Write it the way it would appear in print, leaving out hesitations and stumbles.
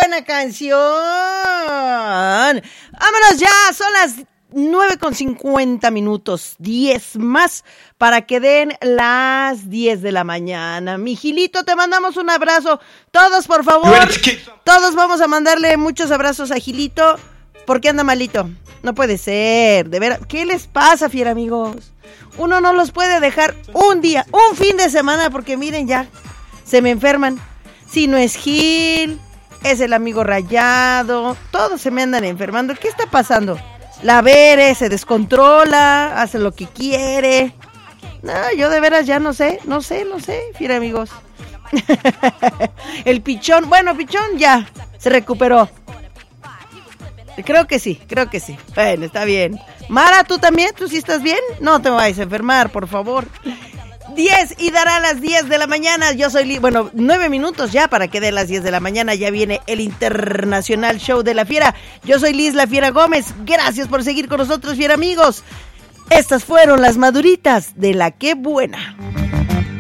buena canción! ¡Vámonos ya! Son las 9:50, 10 más para que den las 10 de la mañana. Mi Gilito, te mandamos un abrazo. Todos, por favor, todos vamos a mandarle muchos abrazos a Gilito porque anda malito. No puede ser, de veras. ¿Qué les pasa, fiera amigos? Uno no los puede dejar un día, un fin de semana, porque miren ya, se me enferman. Si no es Gil, es el amigo Rayado, todos se me andan enfermando. ¿Qué está pasando? La Vere se descontrola, hace lo que quiere. No, yo de veras ya no sé, fiera amigos. El Pichón, bueno, Pichón ya se recuperó. Creo que sí. Bueno, está bien. Mara, ¿tú también? ¿Tú sí estás bien? No te vayas a enfermar, por favor. 10 y dará las 10 de la mañana. Yo soy 9 minutos ya para que dé las 10 de la mañana. Ya viene el Internacional Show de la Fiera. Yo soy Liz La Fiera Gómez. Gracias por seguir con nosotros, fiera amigos. Estas fueron las maduritas de La Qué Buena.